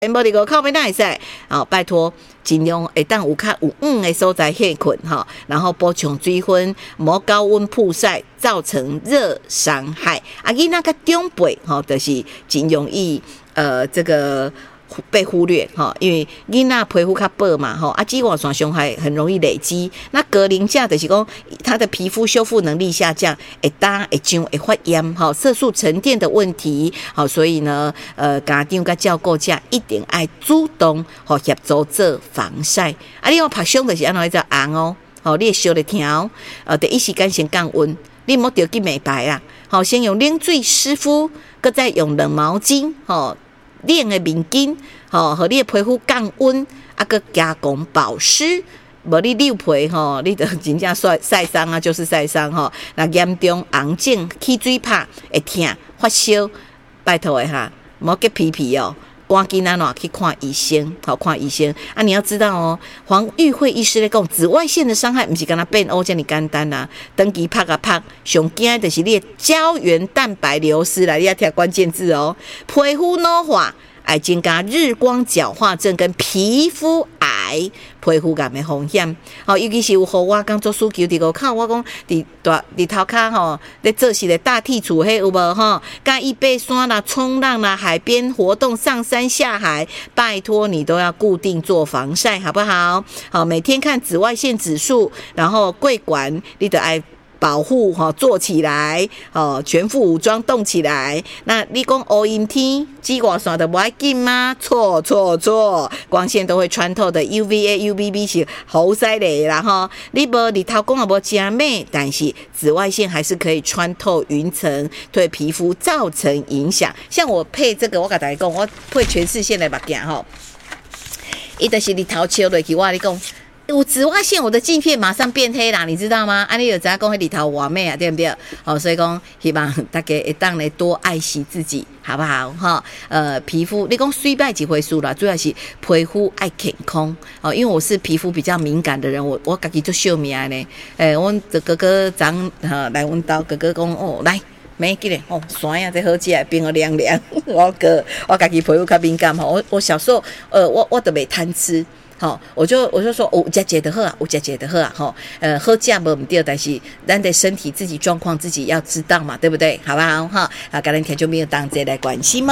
无伫外口要哪会使？拜托，尽量会当有较有的所在歇困哈，然后补充水分，莫高温曝晒造成热伤害。囡仔较长辈就是真容易这个被忽略哈，因为囡仔皮肤较薄嘛哈，脂肪酸伤害很容易累积。那格林架就是讲，他的皮肤修复能力下降，会干会痒会发炎哈，色素沉淀的问题好，所以呢，家长甲照顾者一定爱主动协助做防晒。你要拍伤就是安怎叫红哦，好，你会烧得疼第一时间先降温，你莫着去美白啦，好，先用冷水湿敷，搁再用冷毛巾吼。冷的面巾，和你的皮肤降温，搁加强保湿。无你溜皮你就真正晒伤啊，就是晒伤那严重红肿、起水泡会痛、发烧，拜托的哈，莫给皮皮赶紧去看医生，看医生你要知道黄玉慧医师咧讲，紫外线的伤害不是跟它变欧这么简单啦，长期拍，上惊就是你的胶原蛋白流失啦，你要听关键字皮肤老化。会增加日光角化症跟皮肤癌、皮肤癌的风险。尤其是有互我讲做需求伫外口，我讲伫头壳咧做事的大剔除迄有无甲伊爬山啦、冲浪啦、海边活动、上山下海，拜托你都要固定做防晒，好不好？好，每天看紫外线指数，然后柜管你得爱。保护做起来全副武装动起来。那你讲乌阴天紫外线就不要紧吗？错，光线都会穿透的 UVA、UVB 是好犀利啦你无日头光也无加美，但是紫外线还是可以穿透云层，对皮肤造成影响。像我配这个，我跟大家讲，我配全视线的目镜伊就是日头照落去，我跟你讲。有紫外线，我的镜片马上变黑啦，你知道吗？你就知道讲里头完美啊，对不对？所以讲希望大家会当来多爱惜自己，好不好？皮肤你讲水败几回事啦，主要是皮肤爱健康因为我是皮肤比较敏感的人，我自己就秀命呢。我的哥哥长来阮家，哥哥讲来。没记得酸呀，这好食，冰了凉凉。我自己皮肤较敏感我小时候我都没贪吃。我就说有食食就好啊，有食食就好啊，好食无唔对，但是咱的身体自己状况自己要知道嘛，对不对？好不好跟咱听众朋友同齐来关心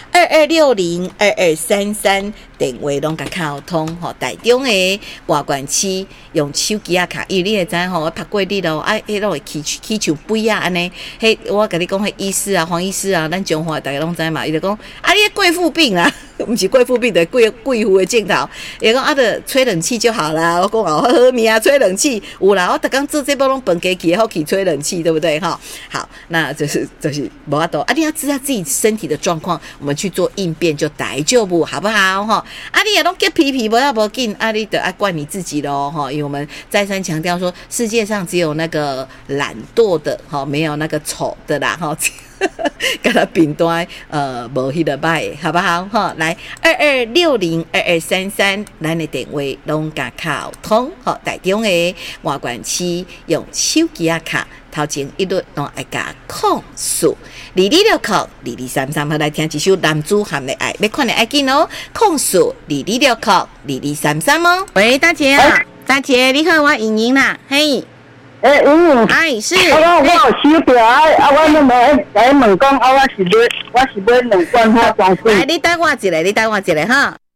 22602233电话拢甲沟通台中的外管区用手机卡，因为你会知我拍过你咯，迄拢会起像杯安尼，迄我甲你讲，迄医师啊、黄医师啊，咱中华大家拢知嘛，伊就讲你贵妇病啦。不是贵妇病的贵妇的镜头，也讲吹冷气就好啦。我讲好命啊，吹冷气有啦。我刚刚做这波拢本给起好起吹冷气，对不对好，那就是无法度你要知道自己身体的状况，我们去做应变就大丈夫，好不好你也拢get皮皮，不要紧你得爱怪你自己咯因为我们再三强调说，世界上只有那个懒惰的没有那个丑的啦跟他评断无迄个歹，好不好来22602233咱的电话拢甲沟通台中的外管区用手机卡头前一律拢爱甲控诉22602233来听一首男子汉的爱，要看的爱紧控诉22602233喂，大姐大姐你好，我莹莹啦，嘿。是。 我有收到我那么来问讲我是买2罐化妆水。 来，你等我一下哈。